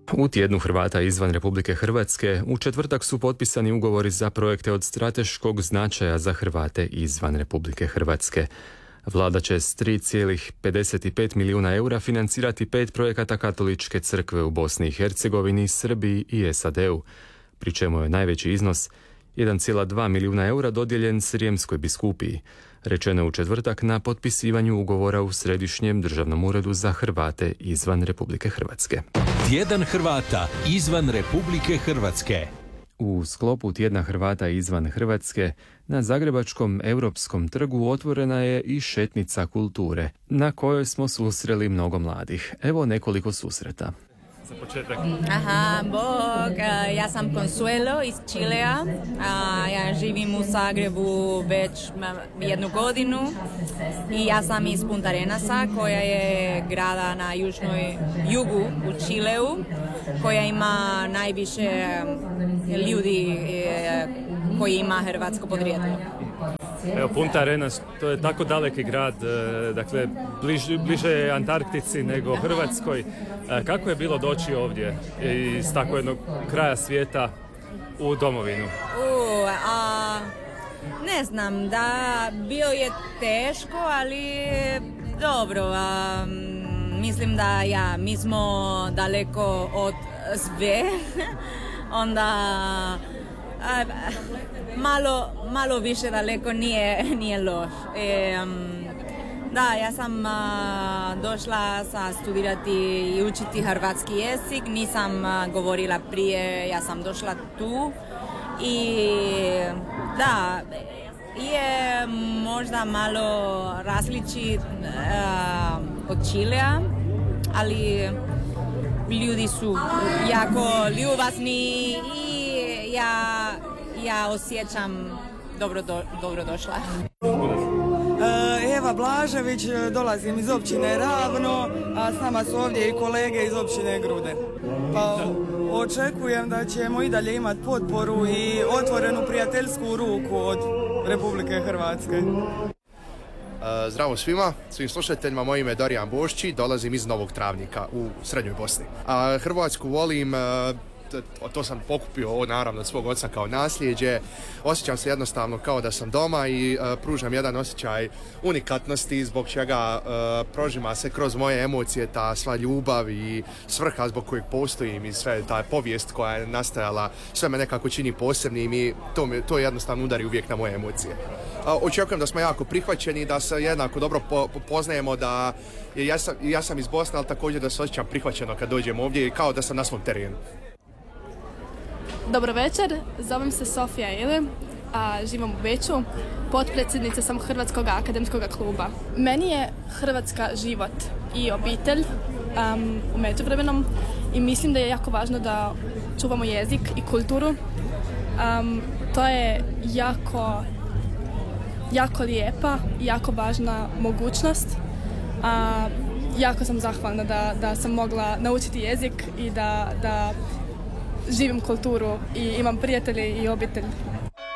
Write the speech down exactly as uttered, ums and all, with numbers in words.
U tjednu Hrvata izvan Republike Hrvatske u četvrtak su potpisani ugovori za projekte od strateškog značaja za Hrvate izvan Republike Hrvatske. Vlada će s tri zarez pedeset pet milijuna eura financirati pet projekata Katoličke crkve u Bosni i Hercegovini, Srbiji i es a de u, pri čemu je najveći iznos jedan zarez dva milijuna eura dodijeljen Srijemskoj biskupiji. Rečeno je u četvrtak na potpisivanju ugovora u Središnjem državnom uredu za Hrvate izvan Republike Hrvatske. Tjedan Hrvata izvan Republike Hrvatske. U sklopu Tjedna Hrvata izvan Hrvatske na Zagrebačkom Europskom trgu otvorena je i šetnica kulture, na kojoj smo susreli mnogo mladih. Evo nekoliko susreta. Za početak. Aha, bog, ja sam Consuelo iz Čilea, ja živim u Zagrebu već jednu godinu i ja sam iz Punta Arenasa, koja je grada na južnoj jugu u Čileu, koja ima najviše ljudi koji ima hrvatsko podrijetlo. Evo, Punta Arenas, to je tako daleki grad, dakle, bliž, bliže je Antarktici nego Hrvatskoj. Kako je bilo doći ovdje iz tako jednog kraja svijeta u domovinu? U, a, ne znam, da, bio je teško, ali dobro, a, mislim da ja, mi smo daleko od sve, onda a, malo, malo više daleko nije, nije loš. E, da, ja sam a, došla sa studirati i učiti hrvatski jezik, nisam a, govorila prije, ja sam došla tu i da, je možda malo različit a, od Čilea, ali ljudi su jako ljubazni i ja, ja osjećam dobro, do, dobro došla. Eva Blažević, dolazim iz općine Ravno, a s nama su ovdje i kolege iz općine Grude. Pa očekujem da ćemo i dalje imati potporu i otvorenu prijateljsku ruku od Republike Hrvatske. Zdravo svima, svim slušateljima, moje ime je Dorijan Bošći, dolazim iz Novog Travnika u Srednjoj Bosni. A Hrvatsku volim, to sam pokupio naravno od svog oca kao nasljeđe. Osjećam se jednostavno kao da sam doma i uh, pružam jedan osjećaj unikatnosti zbog čega uh, prožima se kroz moje emocije ta sva ljubav i svrha zbog kojeg postojim i sve ta povijest koja je nastajala, sve me nekako čini posebnim i to, me, to jednostavno udari uvijek na moje emocije. Uh, očekujem da smo jako prihvaćeni, da se jednako dobro po, po, poznajemo, da ja sam, ja sam iz Bosne, ali također da se osjećam prihvaćeno kad dođem ovdje kao da sam na svom terenu. Dobro večer, zovem se Sofija Ile, a živim u Beču, potpredsjednica sam Hrvatskog akademskog kluba. Meni je Hrvatska život i obitelj um, u međuvremenom i mislim da je jako važno da čuvamo jezik i kulturu. Um, to je jako, jako lijepa i jako važna mogućnost. A, jako sam zahvalna da, da sam mogla naučiti jezik i da, da živim kulturu i imam prijatelje i obitelj